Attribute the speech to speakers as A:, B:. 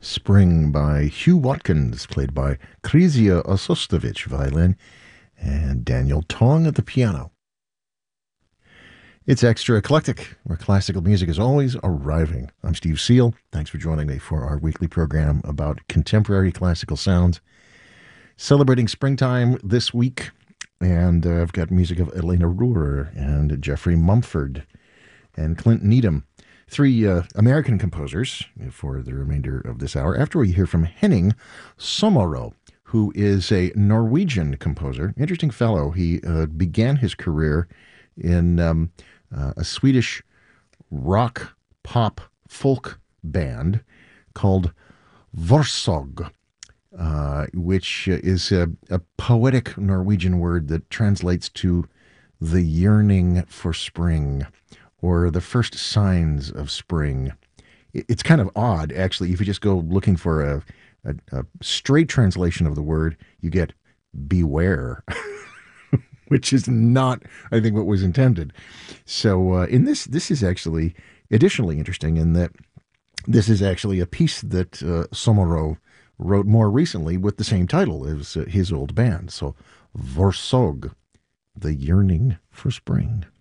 A: Spring by Hugh Watkins, played by Krisia Osostovich, violin, and Daniel Tong at the piano. It's Extra Eclectic, where classical music is always arriving. I'm Steve Seal. Thanks for joining me for our weekly program about contemporary classical sounds. Celebrating springtime this week, and I've got music of Elena Ruhr and Jeffrey Mumford and Clint Needham. Three American composers for the remainder of this hour, after we hear from Henning Sommero, who is a Norwegian composer. Interesting fellow. He began his career in a Swedish rock, pop, folk band called Vorsog, which is a poetic Norwegian word that translates to the yearning for spring, or the first signs of spring. It's kind of odd, actually. If you just go looking for a straight translation of the word, you get beware, which is not, I think, what was intended. So in this is actually additionally interesting in that this is actually a piece that Sommero wrote more recently with the same title as his old band. So Vorsog, the yearning for spring.